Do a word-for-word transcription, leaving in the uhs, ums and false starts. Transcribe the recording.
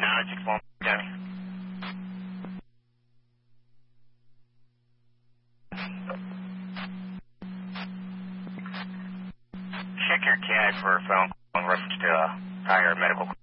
nine six one, County. Check your C A D for a phone call in reference to uh, tire medical.